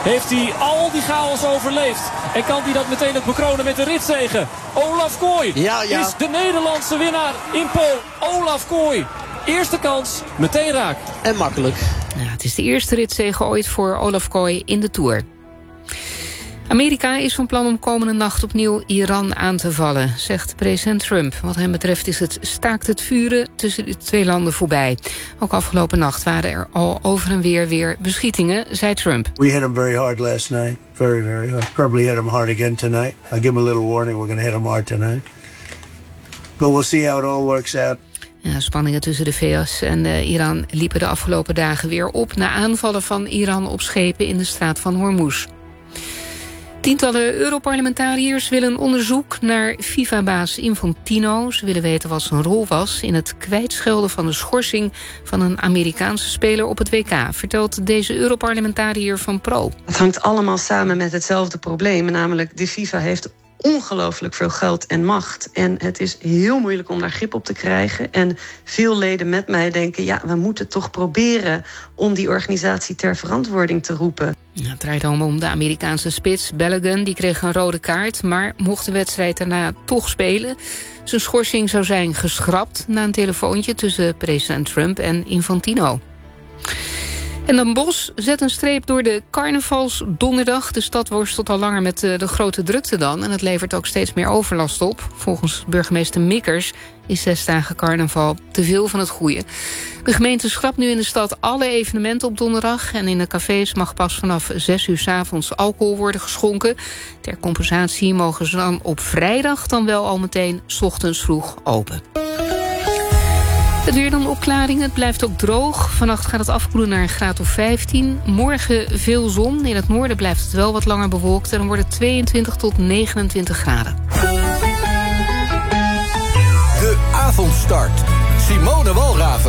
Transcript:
Heeft hij al die chaos overleefd? En kan hij dat meteen het bekronen met de ritzege? Olaf Kooi is de Nederlandse winnaar in Pool. Olaf Kooi. Eerste kans, meteen raak. En makkelijk. Ja, het is de eerste ritzege ooit voor Olaf Kooi in de Tour. Amerika is van plan om komende nacht opnieuw Iran aan te vallen, zegt president Trump. Wat hem betreft is het staakt het vuren tussen de twee landen voorbij. Ook afgelopen nacht waren er al over en weer beschietingen, zei Trump. We hit him very hard last night. Very, very hard. Probably hit him hard again tonight. I'll give him a little warning. We're going to hit him hard tonight. But we'll see how it all works out. Ja, spanningen tussen de VS en Iran liepen de afgelopen dagen weer op na aanvallen van Iran op schepen in de straat van Hormuz. Tientallen Europarlementariërs willen een onderzoek naar FIFA-baas Infantino. Ze willen weten wat zijn rol was in het kwijtschelden van de schorsing van een Amerikaanse speler op het WK, vertelt deze Europarlementariër van Pro. Het hangt allemaal samen met hetzelfde probleem, namelijk de FIFA heeft ongelooflijk veel geld en macht. En het is heel moeilijk om daar grip op te krijgen. En veel leden met mij denken, ja, we moeten toch proberen om die organisatie ter verantwoording te roepen. Ja, het draait allemaal om de Amerikaanse spits Balogun. Die kreeg een rode kaart, maar mocht de wedstrijd daarna toch spelen. Zijn schorsing zou zijn geschrapt na een telefoontje tussen president Trump en Infantino. En Den Bosch zet een streep door de carnavalsdonderdag. De stad worstelt al langer met de grote drukte dan. En het levert ook steeds meer overlast op. Volgens burgemeester Mikkers is 6 dagen carnaval te veel van het goede. De gemeente schrapt nu in de stad alle evenementen op donderdag. En in de cafés mag pas vanaf 6 uur 's avonds alcohol worden geschonken. Ter compensatie mogen ze dan op vrijdag dan wel al meteen 's ochtends vroeg open. Het weer dan opklaringen, het blijft ook droog. Vannacht gaat het afkoelen naar een graad of 15. Morgen veel zon, in het noorden blijft het wel wat langer bewolkt. En dan wordt het 22 tot 29 graden. De avondstart. Simone Walraven.